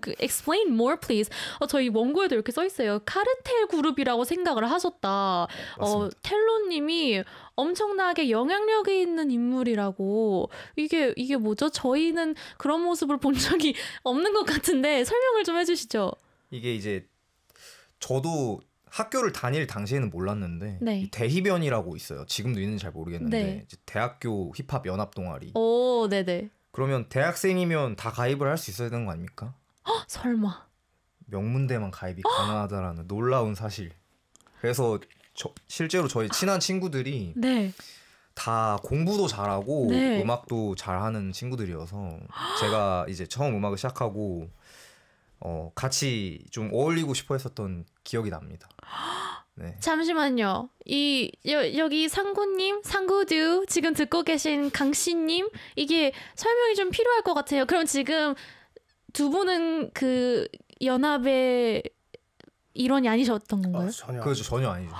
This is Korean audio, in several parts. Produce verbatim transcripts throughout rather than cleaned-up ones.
그 explain more please. 어, 저희 원고에도 이렇게 써 있어요. 카르텔 그룹이라고 생각을 하셨다. 어, 텔로님이 엄청나게 영향력이 있는 인물이라고. 이게 이게 뭐죠? 저희는 그런 모습을 본 적이 없는 것 같은데 설명을 좀 해주시죠. 이게 이제 저도 학교를 다닐 당시에는 몰랐는데 네. 대희변이라고 있어요. 지금도 있는지 잘 모르겠는데 네. 이제 대학교 힙합 연합 동아리. 오, 네네. 그러면 대학생이면 다 가입을 할 수 있어야 되는 거 아닙니까? 헉, 설마. 명문대만 가입이 가능하다라는 놀라운 사실. 그래서 저, 실제로 저희 친한 친구들이 네. 다 공부도 잘하고 네. 음악도 잘하는 친구들이어서 제가 이제 처음 음악을 시작하고 어, 같이 좀 어울리고 싶어 했었던 기억이 납니다. 네. 잠시만요. 이 여, 여기 상구님, 상구듀 지금 듣고 계신 강씨님 이게 설명이 좀 필요할 것 같아요. 그럼 지금 두 분은 그 연합의 일원이 아니셨던 건가요? 아, 전혀. 그렇죠. 전혀 아니죠.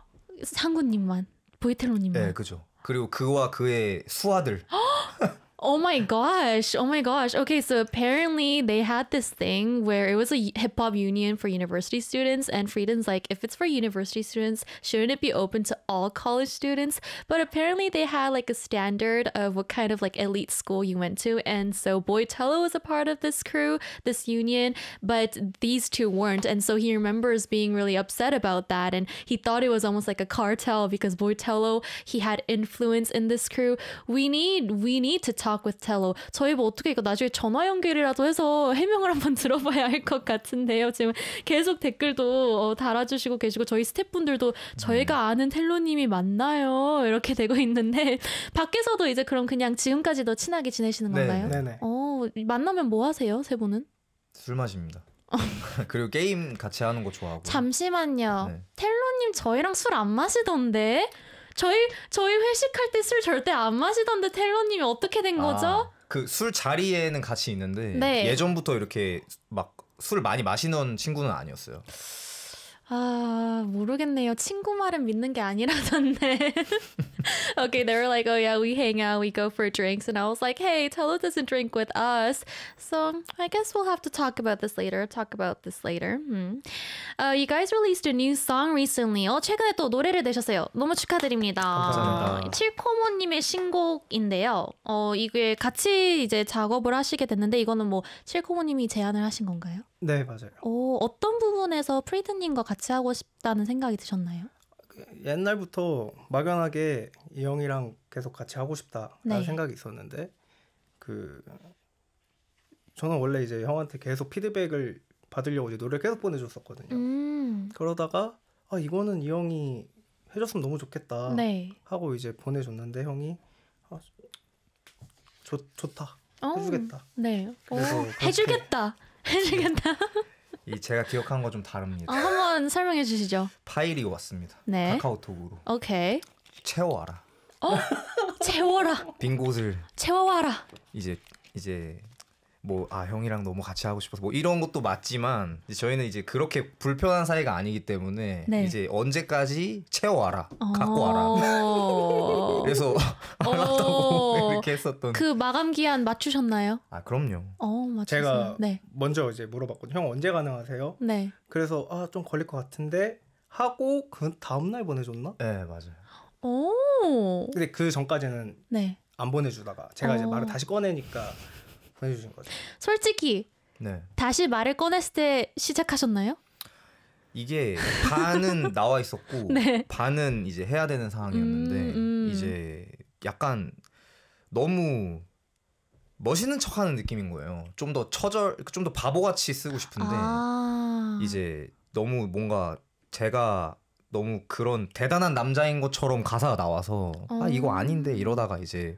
상구님만, 보이텔로님만. 네, 그죠. 그리고 그와 그의 수하들. Oh my gosh. Oh my gosh. Okay, so apparently they had this thing where it was a hip hop union for university students, and Frieden's like, if it's for university students, shouldn't it be open to all college students? But apparently they had like a standard of what kind of like elite school you went to, and so Boitello was a part of this crew, this union, but these two weren't, and so he remembers being really upset about that, and he thought it was almost like a cartel because Boitello, he had influence in this crew. We need, we need to talk with Tello. 저희 뭐 어떻게 이거 나중에 전화 연결이라도 해서 해명을 한번 들어봐야 할 것 같은데요. 지금 계속 댓글도 어, 달아주시고 계시고 저희 스태프분들도 저희가 아는 텔로님이 맞나요? 이렇게 되고 있는데 밖에서도 이제 그럼 그냥 지금까지도 친하게 지내시는 건가요? 네, 네네. 어, 만나면 뭐 하세요? 세 분은? 술 마십니다. 그리고 게임 같이 하는 거 좋아하고. 잠시만요. 네. 텔로님 저희랑 술 안 마시던데? 저희 저희 회식할 때 술 절대 안 마시던데 텔로님이 어떻게 된 거죠? 아, 그 술 자리에는 같이 있는데 네. 예전부터 이렇게 막 술 많이 마시는 친구는 아니었어요. 아, 모르겠네요. 친구 말은 믿는 게 아니라던데. Okay, they were like, oh yeah, we hang out, we go for drinks. And I was like, hey, Tello doesn't drink with us. So I guess we'll have to talk about this later. Talk about this later. Hmm. Uh, you guys released a new song recently. 어, 최근에 또 노래를 내셨어요. 너무 축하드립니다. 감사합니다. 칠코모님의 신곡인데요. 어, 이게 같이 이제 작업을 하시게 됐는데 이거는 뭐 칠코모님이 제안을 하신 건가요? 네, 맞아요. 어, 어떤 부분에서 프리드님과 같이 하고 싶다는 생각이 드셨나요? 옛날부터 막연하게 이 형이랑 계속 같이 하고 싶다라는 네. 생각이 있었는데 그 저는 원래 이제 형한테 계속 피드백을 받으려고 이제 노래를 계속 보내줬었거든요. 음. 그러다가 아 이거는 이 형이 해줬으면 너무 좋겠다 네. 하고 이제 보내줬는데 형이 아, 좋, 좋다 어, 해주겠다. 네. 그래서 오, 그렇게- 해주겠다. 해주겠다. 이 제가 기억한 거 좀 다릅니다. 어, 한번 설명해 주시죠. 파일이 왔습니다. 네. 카카오톡으로 오케이. 채워와라. 채워라. 빈 곳을 채워와라. 이제 이제 뭐 아 형이랑 너무 같이 하고 싶어서 뭐 이런 것도 맞지만 이제 저희는 이제 그렇게 불편한 사이가 아니기 때문에 네. 이제 언제까지 채워와라 갖고 와라. 어... 그래서 알았다고 어... 이렇게 했었던. 그 마감 기한 맞추셨나요? 아 그럼요. 어, 맞췄어요. 제가 네. 먼저 이제 물어봤거든요. 형 언제 가능하세요? 네. 그래서 아 좀 걸릴 것 같은데 하고 그 다음 날 보내줬나? 네 맞아요. 오. 근데 그 전까지는 네. 안 보내주다가 제가 이제 어. 말을 다시 꺼내니까 보내주신 거죠. 솔직히 네 다시 말을 꺼냈을 때 시작하셨나요? 이게 반은 나와 있었고 네. 반은 이제 해야 되는 상황이었는데 음, 음. 이제 약간 너무 멋있는 척하는 느낌인 거예요. 좀 더 처절, 좀 더 바보같이 쓰고 싶은데 아. 이제 너무 뭔가 제가 너무 그런 대단한 남자인 것처럼 가사가 나와서 아 이거 아닌데 이러다가 이제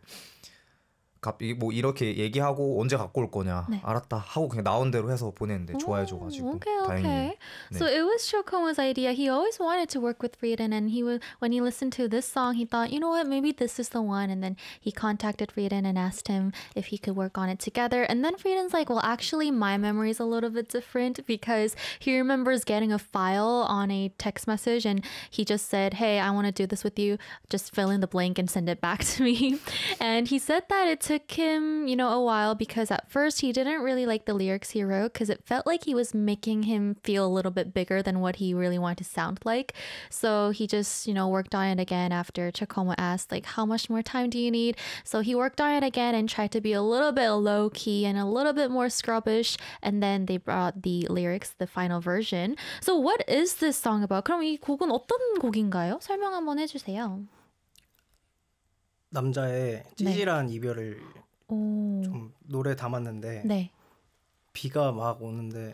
갑 뭐 이렇게 얘기하고 언제 갖고 올 거냐 네. 알았다 하고 그냥 나온 대로 해서 보냈는데 좋아해줘가지고 okay, okay. 다행히. 네. So it was Shokomo's idea. He always wanted to work with Frieden, and he was when he listened to this song, he thought, you know what, maybe this is the one. And then he contacted Frieden and asked him if he could work on it together. And then Frieden's like, well, actually, my memory is a little bit different because he remembers getting a file on a text message, and he just said, hey, I want to do this with you. Just fill in the blank and send it back to me. And he said that it took took him, you know, a while because at first he didn't really like the lyrics he wrote because it felt like he was making him feel a little bit bigger than what he really wanted to sound like. So he just, you know, worked on it again after Chakomo asked, like, how much more time do you need? So he worked on it again and tried to be a little bit low key and a little bit more scrubbish. And then they brought the lyrics, the final version. So what is this song about? 그럼 이 곡은 어떤 곡인가요? 설명 한번 해주세요. 남자의 찌질한 이별을 오. 좀 노래 담았는데 네. 비가 막 오는데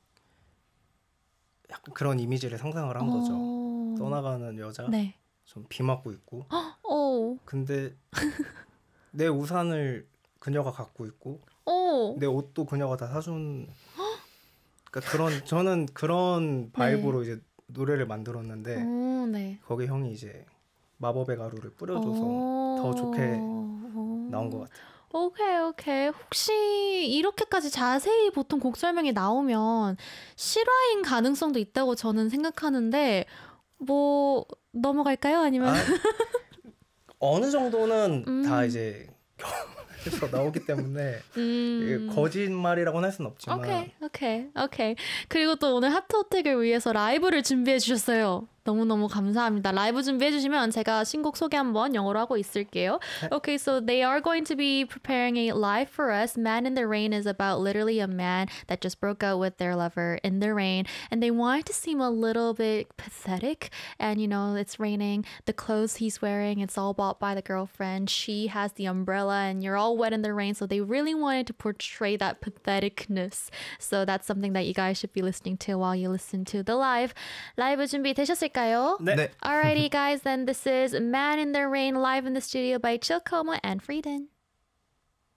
약간 그런 이미지를 상상을 한 거죠. 오. 떠나가는 여자, 네. 좀 비 맞고 있고. 오. 근데 내 우산을 그녀가 갖고 있고 오. 내 옷도 그녀가 다 사준. 그러니까 그런 저는 그런 바이브로 네. 이제 노래를 만들었는데 오, 네. 거기 형이 이제 마법의 가루를 뿌려줘서 오. 더 좋게 나온 것 같아요. 오케이, 오케이. 혹시 이렇게까지 자세히 보통 곡 설명이 나오면 실화인 가능성도 있다고 저는 생각하는데 뭐 넘어갈까요? 아니면 아, 어느 정도는 음. 다 이제 경험에서 나오기 때문에 음. 거짓말이라고는 할 수는 없지만 오케이, 오케이, 오케이. 그리고 또 오늘 하트어택을 위해서 라이브를 준비해 주셨어요. 너무너무 감사합니다. 라이브 준비해 주시면 제가 신곡 소개 한번 영어로 하고 있을게요. Okay, so they are going to be preparing a live for us. Man in the Rain is about literally a man that just broke out with their lover in the rain. And they want to seem a little bit pathetic. And, you know, it's raining. The clothes he's wearing, it's all bought by the girlfriend. She has the umbrella and you're all wet in the rain. So they really wanted to portray that patheticness. So that's something that you guys should be listening to while you listen to the live. 라이브 준비 되셨을까요? 네. 네. Alrighty guys, then this is Man in the Rain live in the studio by Chilcoma and Frieden.